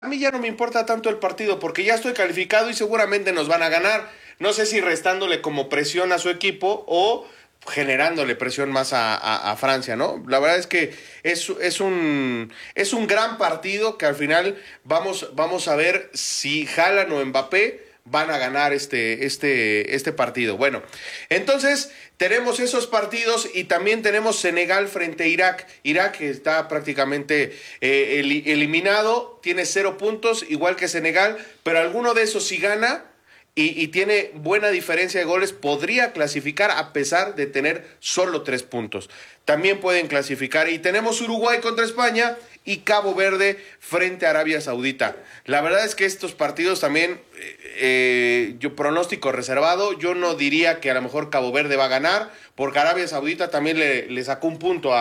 A mí ya no me importa tanto el partido porque ya estoy calificado y seguramente nos van a ganar. No sé si restándole como presión a su equipo o generándole presión más a Francia, ¿no? La verdad es que es un gran partido que al final vamos a ver si Haaland o Mbappé van a ganar este partido. Bueno, entonces tenemos esos partidos y también tenemos Senegal frente a Irak. Irak está prácticamente eliminado, tiene 0 puntos, igual que Senegal, pero alguno de esos si gana y tiene buena diferencia de goles, podría clasificar a pesar de tener solo 3 puntos. También pueden clasificar. Y tenemos Uruguay contra España y Cabo Verde frente a Arabia Saudita. La verdad es que estos partidos también, yo pronóstico reservado, yo no diría que a lo mejor Cabo Verde va a ganar, porque Arabia Saudita también le sacó un punto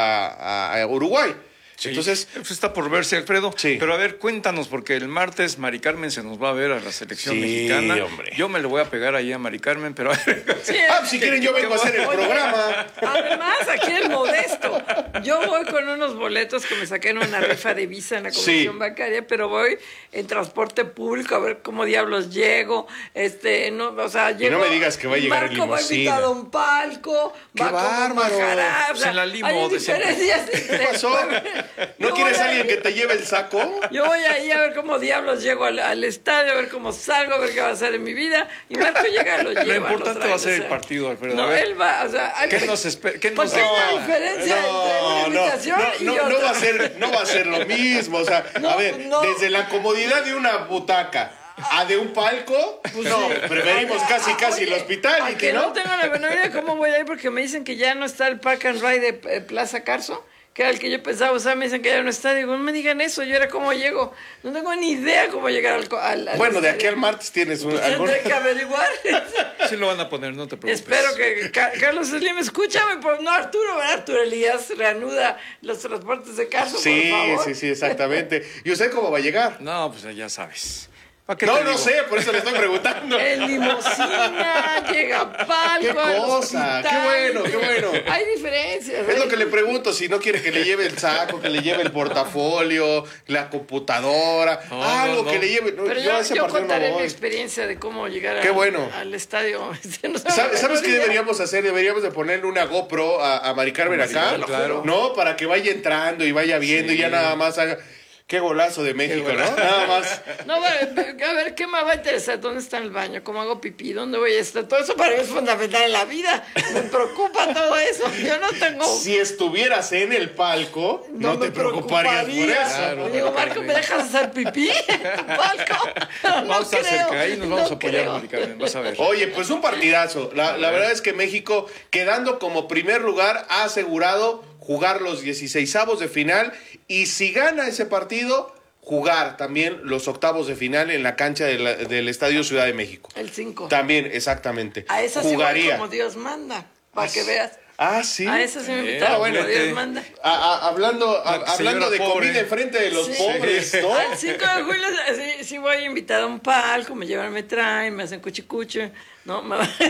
a Uruguay. Sí, entonces eso está por verse, Alfredo. Sí. Pero a ver, cuéntanos, porque el martes Mari Carmen se nos va a ver a la selección Sí, mexicana. hombre. Yo me le voy a pegar ahí a Mari Carmen, pero a ver. Sí, si quieren yo vengo a hacer el programa. Además, aquí el modesto. Yo voy con unos boletos que me saqué en una rifa de Visa en la Comisión Bancaria, pero voy en transporte público a ver cómo diablos llego. No, o sea, llego, y no me digas que va a llegar en Marco va limusina. invitado a un palco, ¡Qué va bárbaro! como Majará, Pues en la limo hay de siempre. diferencias. ¿Qué pasó? ¿No quieres alguien que te lleve el saco? Yo voy ahí a ver cómo diablos llego al estadio, a ver cómo salgo, a ver qué va a hacer en mi vida. Y Marco llega, lo lleva. Lo importante trae, va a ser o sea. el partido, Alfredo. No, a ver, él va, o sea... ¿qué nos espera? ¿Qué Porque nos hay una espera? diferencia entre una invitación y otra. No va a ser lo mismo. O sea, No, a ver, no. desde la comodidad de una butaca a de un palco, no, preferimos casi el hospital. Aunque ¿Y no no? tengo la menor idea cómo voy a ir, porque me dicen que ya no está el Park and Ride de Plaza Carso, que era el que yo pensaba, o sea, me dicen que ya no está. Digo, no me digan eso, yo era cómo llego. No tengo ni idea cómo llegar al Bueno, de estadio. aquí al martes tienes Tendré que averiguar. Sí lo van a poner, no te preocupes. Espero que Carlos Slim, escúchame, pues no Arturo, ¿verdad? Arturo Elías reanuda los transportes de Carso, por favor. Sí, exactamente. ¿Y usted cómo va a llegar? No, pues ya sabes. ¿Para qué No, te no digo? sé, por eso le estoy preguntando. En limusina, llega a palco. ¡Qué al cosa! hospital. ¡Qué bueno! Hay diferencias. Es lo que le pregunto, si no quiere que le lleve el saco, que le lleve el portafolio, la computadora, No, algo no. que le lleve. No, Pero yo a ese yo partido contaré no mi voy. experiencia de cómo llegar Qué bueno. al estadio. No ¿Sabes qué deberíamos hacer? Deberíamos de ponerle una GoPro a Mari Carmen acá, claro. ¿no? Para que vaya entrando y vaya viendo y ya nada más haga... Qué golazo de México, ¿no? Nada más. No, a ver, ¿qué me va a interesar? ¿Dónde está el baño? ¿Cómo hago pipí? ¿Dónde voy a estar? Todo eso para mí es fundamental en la vida. Me preocupa todo eso. Yo no tengo... Si estuvieras en el palco, no me te preocuparías por preocuparía. eso. Claro. Le digo, Marco, ¿me dejas hacer pipí en tu palco? No Vamos a estar creo, cerca, ahí nos vamos no a apoyar, creo. Mari Carmen, vas a ver. Oye, pues un partidazo. La verdad es que México, quedando como primer lugar, ha asegurado jugar los 16avos de final y si gana ese partido, jugar también los octavos de final en la cancha del Estadio Ciudad de México. El 5. También, exactamente. A esa sí voy jugaría. como Dios manda, para que veas. Ah, sí. A esa sí me invitaron bueno, como Dios vete. manda. Hablando señora de pobre. comida enfrente de los Sí. pobres, ¿no? Al 5 de julio sí voy invitado a un palco, me llevan, me traen, me hacen cuchicuche, ¿no?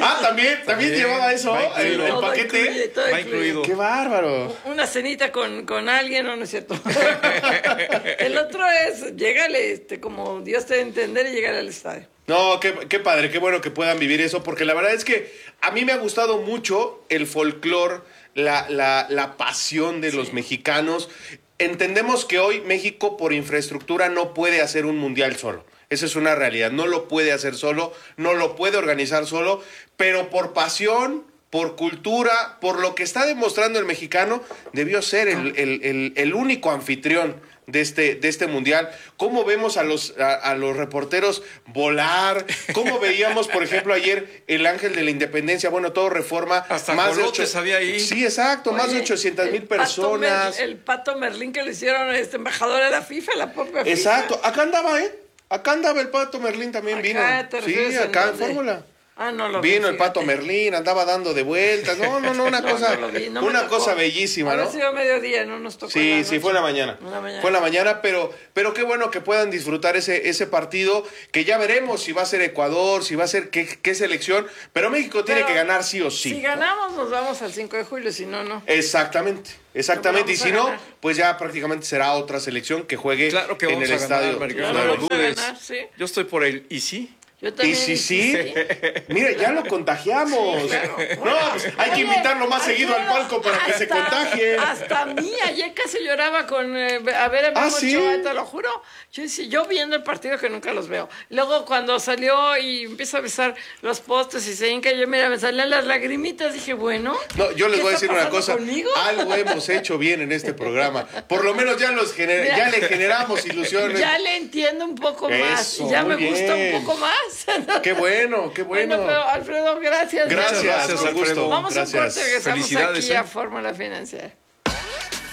También llevaba eso, Va incluido. el Todo paquete. incluye, todo Va incluido. ¡Qué bárbaro! Una cenita con alguien, no es cierto. El otro es, llégale, como Dios te dé a entender, y llegar al estadio. No, qué padre, qué bueno que puedan vivir eso, porque la verdad es que a mí me ha gustado mucho el folclore, la pasión de los mexicanos. Entendemos que hoy México por infraestructura no puede hacer un mundial solo. Esa es una realidad, no lo puede hacer solo, no lo puede organizar solo, pero por pasión, por cultura, por lo que está demostrando el mexicano, debió ser el único anfitrión de este mundial. ¿Cómo vemos a los reporteros volar? ¿Cómo veíamos, por ejemplo, ayer el Ángel de la Independencia? Bueno, todo Reforma. Hasta más de colotes había ahí. Sí, exacto, más de Oye, 800,000 el Pato personas. El Pato Merlín que le hicieron embajador de la FIFA, la propia FIFA. Exacto, acá andaba el Pato Merlín también Acá vino. te Sí, refieres acá en dónde? Fórmula. Ah, no lo vi. Vino el fíjate. Pato Merlín, andaba dando de vueltas. No, una No, cosa, no lo vi, no me una tocó. cosa bellísima, Habrá ¿no? sido mediodía, no nos tocó. Sí, en la sí, noche. fue en la mañana. En la mañana. Fue en la mañana, pero qué bueno que puedan disfrutar ese partido, que ya veremos si va a ser Ecuador, si va a ser qué selección, pero México tiene Pero que ganar sí o sí. Si ganamos, nos vamos al 5 de julio, si no, no. Exactamente. Y vamos si a no, ganar. pues ya prácticamente será otra selección que juegue Claro que en vamos el a ganar, estadio. Maricarmen, Claro, no lo vamos a dudes. ganar, sí. Yo estoy por el ¿y sí? Yo Y también. sí, mira, ya lo contagiamos. Sí, claro. No, pues, hay que Oye, invitarlo más seguido al palco para que se contagie. Hasta a mí, ayer casi lloraba con a ver a Memo ¿sí? Ochoa, te lo juro. Yo viendo el partido que nunca los veo. Luego cuando salió y empieza a besar los postes y se hinca, yo mira, me salían las lagrimitas, dije, bueno. No, yo les ¿qué voy a está decir una pasando cosa. conmigo? Algo hemos hecho bien en este programa. Por lo menos ya ya le generamos ilusiones. Ya le entiendo un poco más. Eso, Y ya muy me gusta bien. un poco más. Qué bueno, qué bueno. Bueno, pero Alfredo, gracias. Gracias, Gracias, con gusto. Alfredo. Vamos a un Gracias. corte, regresamos Felicidades, aquí ¿eh? a Fórmula Financiera.